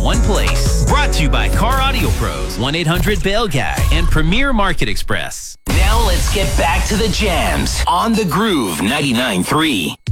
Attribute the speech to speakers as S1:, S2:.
S1: one place. Brought to you by Car Audio Pros, 1-800-BAIL Guy, and Premier Market Express. Now let's get back to the jams on The Groove 99.3.